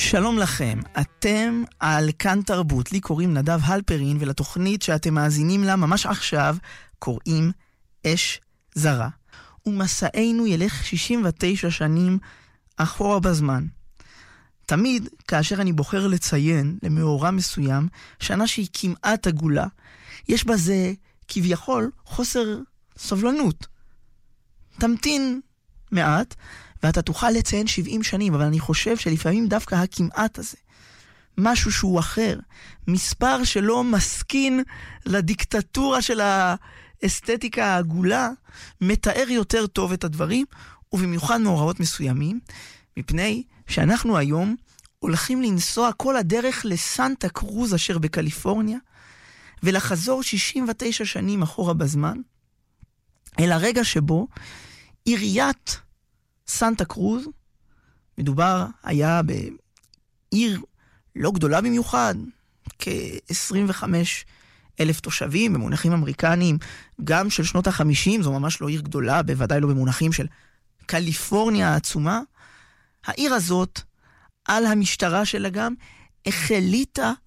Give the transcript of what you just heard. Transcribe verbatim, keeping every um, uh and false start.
שלום לכם, אתם על כאן תרבות, לי קוראים נדב הלפרין, ולתוכנית שאתם מאזינים לה ממש עכשיו קוראים אש זרה. ומסענו ילך שישים ותשע שנים אחורה בזמן. תמיד כאשר אני בוחר לציין למאורע מסוים, שנה שהיא כמעט עגולה, יש בזה כביכול חוסר סבלנות. תמתין מעט, ואתה תוכל לציין שבעים שנים, אבל אני חושב שלפעמים דווקא הכמעט הזה, משהו שהוא אחר, מספר שלא מסכין לדיקטטורה של האסתטיקה העגולה, מתאר יותר טוב את הדברים, ובמיוחד מאורעות מסוימים, מפני שאנחנו היום הולכים לנסוע כל הדרך לסנטה קרוז אשר בקליפורניה, ולחזור שישים ותשע שנים אחורה בזמן, אל הרגע שבו עיריית סנטה קרוז, מדובר היה בעיר לא גדולה במיוחד, כ-עשרים וחמישה אלף תושבים, במונחים אמריקניים, גם של שנות ה-חמישים, זו ממש לא עיר גדולה, בוודאי לא במונחים של קליפורניה העצומה. העיר הזאת, על המשטרה שלה גם, החליטה